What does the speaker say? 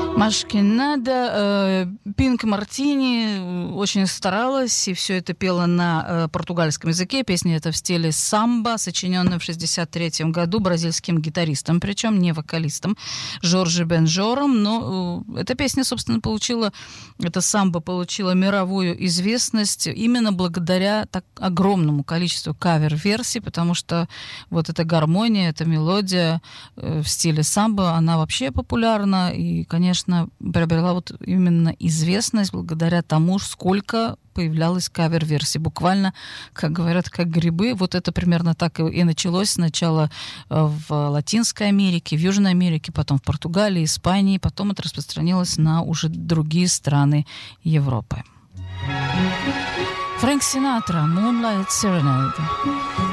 Машкинада, Пинк Мартини очень старалась, и все это пела на португальском языке. Песня эта в стиле самбо, сочиненная в 1963 году бразильским гитаристом, причем не вокалистом, Жоржи Бенжором. Но эта песня, собственно, эта самбо получила мировую известность именно благодаря так огромному количеству кавер-версий, потому что вот эта гармония, эта мелодия в стиле самбо, она вообще популярна, и, конечно, приобрела вот именно известность благодаря тому, сколько появлялось кавер-версий. Буквально, как говорят, как грибы. Вот это примерно так и началось сначала в Латинской Америке, в Южной Америке, потом в Португалии, Испании, потом это распространилось на уже другие страны Европы. Фрэнк Синатра, Moonlight Serenade.